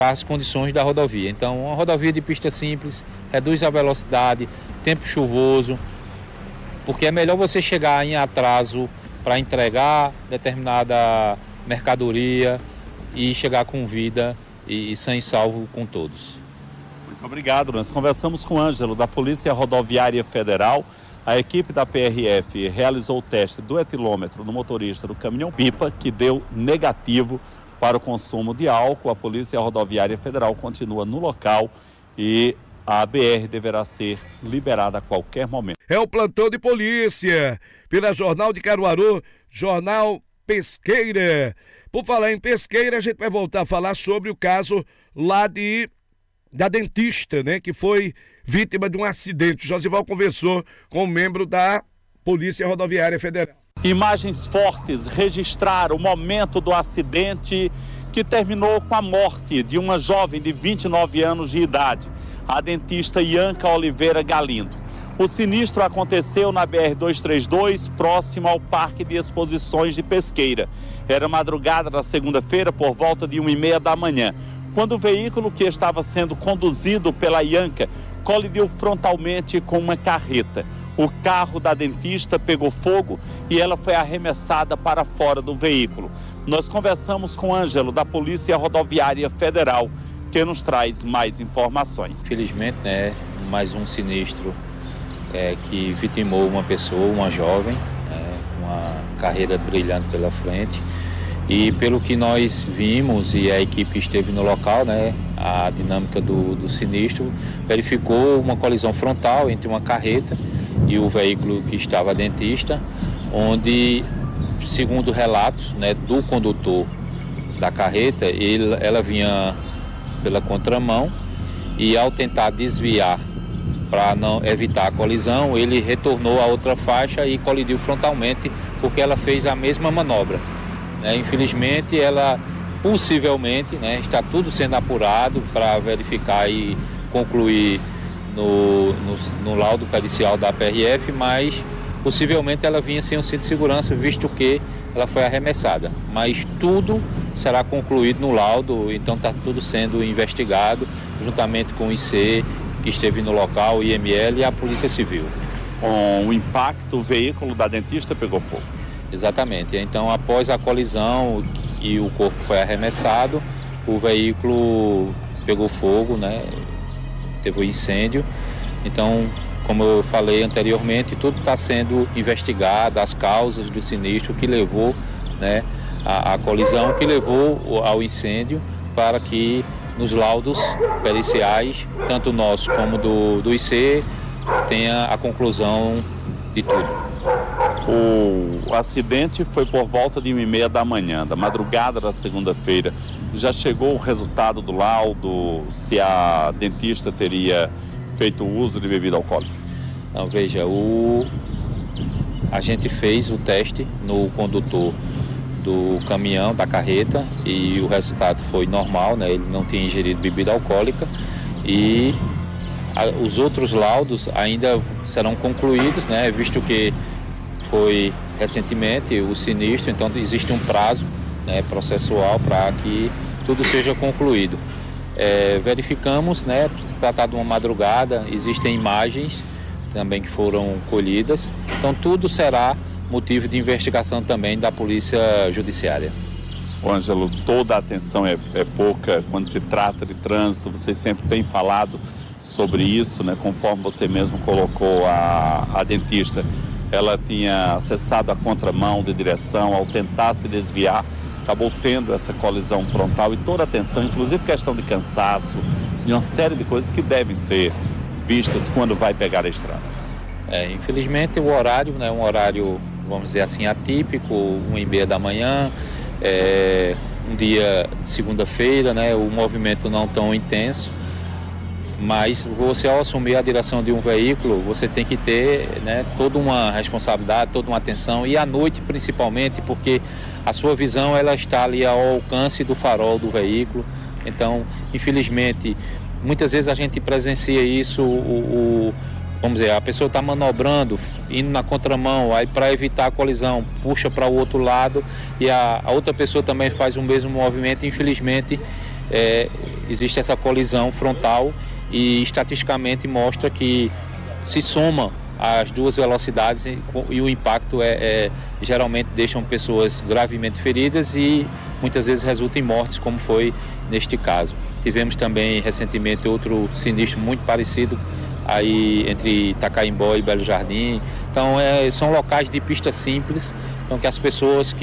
as condições da rodovia. Então, uma rodovia de pista simples, reduz a velocidade, tempo chuvoso, porque é melhor você chegar em atraso para entregar determinada mercadoria e chegar com vida e sã e salvo com todos. Muito obrigado. Nós conversamos com o Ângelo, da Polícia Rodoviária Federal. A equipe da PRF realizou o teste do etilômetro no motorista do caminhão-pipa, que deu negativo para o consumo de álcool. A Polícia Rodoviária Federal continua no local e a BR deverá ser liberada a qualquer momento. É o plantão de polícia, pela Jornal de Caruaru, Jornal Pesqueira. Por falar em Pesqueira, a gente vai voltar a falar sobre o caso lá da dentista, né, que foi vítima de um acidente. O Josival conversou com um membro da Polícia Rodoviária Federal. Imagens fortes registraram o momento do acidente que terminou com a morte de uma jovem de 29 anos de idade, a dentista Ianca Oliveira Galindo. O sinistro aconteceu na BR-232, próximo ao Parque de Exposições de Pesqueira. Era madrugada da segunda-feira, por volta de 1h30 da manhã, quando o veículo que estava sendo conduzido pela Ianca colidiu frontalmente com uma carreta. O carro da dentista pegou fogo e ela foi arremessada para fora do veículo. Nós conversamos com o Ângelo, da Polícia Rodoviária Federal, que nos traz mais informações. Infelizmente, né, mais um sinistro que vitimou uma pessoa, uma jovem, com uma carreira brilhante pela frente. E pelo que nós vimos e a equipe esteve no local, né, a dinâmica do sinistro verificou uma colisão frontal entre uma carreta e o veículo que estava dentista, onde, segundo relatos, né, do condutor da carreta, ela vinha pela contramão e, ao tentar desviar para não evitar a colisão, ele retornou à outra faixa e colidiu frontalmente, porque ela fez a mesma manobra. Infelizmente, ela possivelmente, está tudo sendo apurado para verificar e concluir no laudo pericial da PRF, mas possivelmente ela vinha sem o cinto de segurança, visto que ela foi arremessada. Mas tudo será concluído no laudo, então está tudo sendo investigado, juntamente com o IC, que esteve no local, o IML e a Polícia Civil. Com o impacto, o veículo da dentista pegou fogo. Exatamente. Então, após a colisão e o corpo foi arremessado, o veículo pegou fogo, teve um incêndio. Então, como eu falei anteriormente, tudo está sendo investigado, as causas do sinistro que levou, a colisão, que levou ao incêndio, para que nos laudos periciais, tanto nosso como do IC, tenha a conclusão de tudo. O acidente foi por volta de 1h30 da manhã, da madrugada da segunda-feira. Já chegou o resultado do laudo, se a dentista teria feito uso de bebida alcoólica? Não, veja, a gente fez o teste no condutor do caminhão, da carreta, e o resultado foi normal, ele não tinha ingerido bebida alcoólica, e os outros laudos ainda serão concluídos, visto que foi recentemente o sinistro, então existe um prazo processual para que tudo seja concluído. Verificamos, se tratar de uma madrugada, existem imagens também que foram colhidas, então tudo será motivo de investigação também da Polícia Judiciária. Ângelo, toda a atenção é pouca quando se trata de trânsito, vocês sempre têm falado sobre isso, conforme você mesmo colocou a dentista. Ela tinha acessado a contramão de direção, ao tentar se desviar, acabou tendo essa colisão frontal, e toda a atenção, inclusive questão de cansaço, e uma série de coisas que devem ser vistas quando vai pegar a estrada. Infelizmente o horário, um horário, vamos dizer assim, atípico, 1h30 da manhã, um dia de segunda-feira, o movimento não tão intenso, mas você, ao assumir a direção de um veículo, você tem que ter toda uma responsabilidade, toda uma atenção, e à noite principalmente, porque a sua visão ela está ali ao alcance do farol do veículo. Então, infelizmente, muitas vezes a gente presencia isso, vamos dizer, a pessoa está manobrando, indo na contramão, aí para evitar a colisão, puxa para o outro lado, e a outra pessoa também faz o mesmo movimento, e infelizmente existe essa colisão frontal e estatisticamente mostra que se soma as duas velocidades e o impacto geralmente deixam pessoas gravemente feridas e muitas vezes resulta em mortes, como foi neste caso. Tivemos também recentemente outro sinistro muito parecido aí entre Itacaimbó e Belo Jardim. Então são locais de pista simples, então que as pessoas que